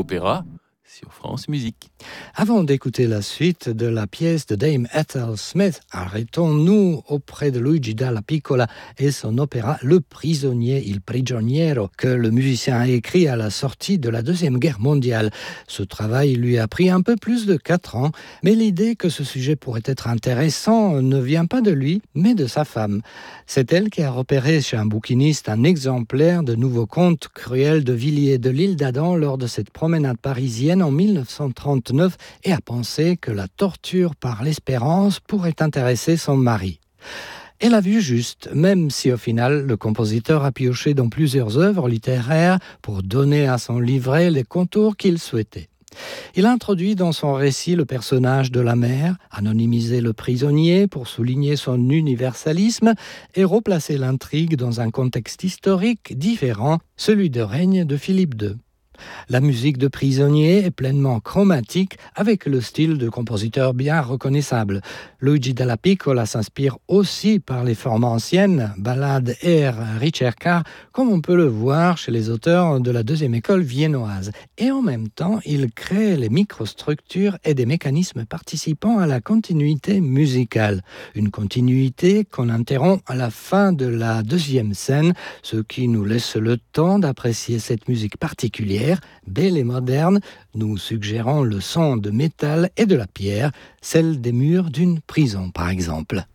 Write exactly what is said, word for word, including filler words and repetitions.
opéra sur France Musique. Avant d'écouter la suite de la pièce de Dame Ethel Smith, arrêtons-nous auprès de Luigi Dalla Piccola et son opéra Le Prisonnier, Il Prigioniero, que le musicien a écrit à la sortie de la Deuxième Guerre mondiale. Ce travail lui a pris un peu plus de quatre ans, mais l'idée que ce sujet pourrait être intéressant ne vient pas de lui, mais de sa femme. C'est elle qui a repéré chez un bouquiniste un exemplaire de Nouveaux contes cruels de Villiers de l'Île d'Adam lors de cette promenade parisienne en dix-neuf cent trente-neuf et a pensé que la torture par l'espérance pourrait intéresser son mari. Elle a vu juste, même si au final, le compositeur a pioché dans plusieurs œuvres littéraires pour donner à son livret les contours qu'il souhaitait. Il a introduit dans son récit le personnage de la mère, anonymisé le prisonnier pour souligner son universalisme et replacer l'intrigue dans un contexte historique différent, celui de règne de Philippe deux. La musique de Prisonnier est pleinement chromatique avec le style de compositeur bien reconnaissable. Luigi Dalla Piccola s'inspire aussi par les formes anciennes, ballades, airs, ricerca, comme on peut le voir chez les auteurs de la deuxième école viennoise. Et en même temps, il crée les microstructures et des mécanismes participant à la continuité musicale. Une continuité qu'on interrompt à la fin de la deuxième scène, ce qui nous laisse le temps d'apprécier cette musique particulière, belle et moderne, nous suggérant le son de métal et de la pierre, celle des murs d'une prison par exemple.